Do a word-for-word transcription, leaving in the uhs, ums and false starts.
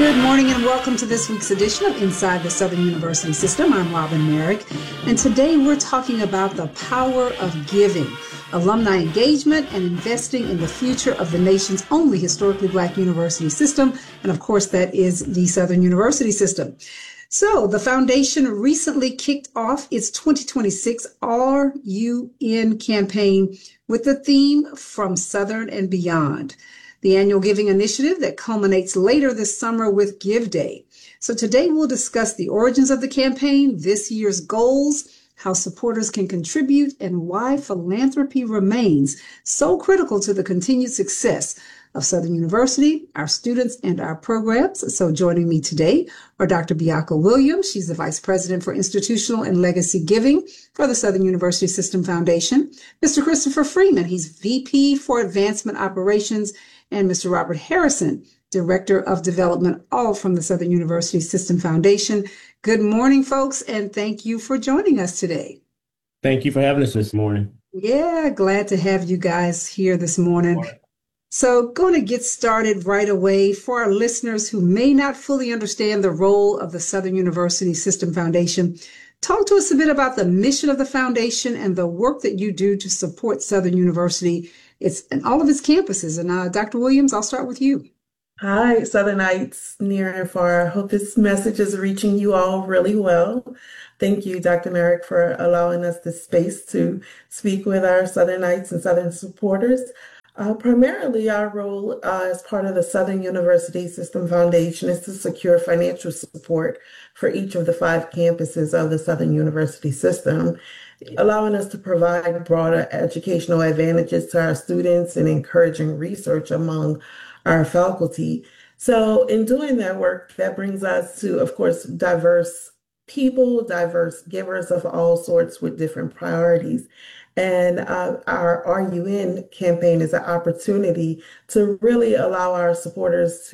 Good morning and welcome to this week's edition of Inside the Southern University System. I'm Robin Merrick, and today we're talking about the power of giving, alumni engagement, and investing in the future of the nation's only historically Black university system. And of course, that is the Southern University System. So the foundation recently kicked off its twenty twenty-six R U N campaign with the theme From Southern and Beyond, the annual giving initiative that culminates later this summer with Give Day. So today we'll discuss the origins of the campaign, this year's goals, how supporters can contribute, and why philanthropy remains so critical to the continued success of Southern University, our students, and our programs. So joining me today are Doctor Bianca Williams. She's the Vice President for Institutional and Legacy Giving for the Southern University System Foundation. Mister Christopher Freeman, he's V P for Advancement Operations, and Mister Robert Harrison, Director of Development, all from the Southern University System Foundation. Good morning, folks, and thank you for joining us today. Thank you for having us this morning. Yeah, glad to have you guys here this morning. So going to get started right away. For our listeners who may not fully understand the role of the Southern University System Foundation, talk to us a bit about the mission of the foundation and the work that you do to support Southern University. It's in all of its campuses. And uh, Doctor Williams, I'll start with you. Hi, Southernites near and far. I hope this message is reaching you all really well. Thank you, Doctor Merrick, for allowing us this space to speak with our Southernites and Southern supporters. Uh, primarily, our role uh, as part of the Southern University System Foundation is to secure financial support for each of the five campuses of the Southern University System, allowing us to provide broader educational advantages to our students and encouraging research among our faculty. So in doing that work, that brings us to, of course, diverse people, diverse givers of all sorts with different priorities. And uh, our R U N campaign is an opportunity to really allow our supporters